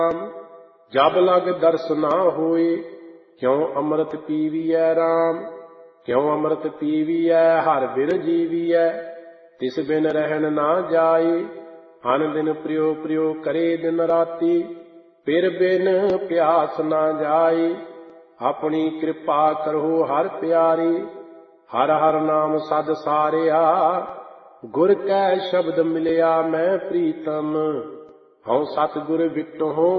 जब लग दर्श ना होए, क्यों अमृत पीवियै राम। क्यों अमृत पीवियै हर बिन जीवियै, तिस बिन रहन ना जाए। अन दिन प्रियो प्रियो करे दिन राती, फिर बिन प्यास ना जाए। अपनी कृपा करो हर प्यारी, हर हर नाम सद सारिया। गुर कै शब्द मिलिया मैं प्रीतम, हऊँ सतगुर विटो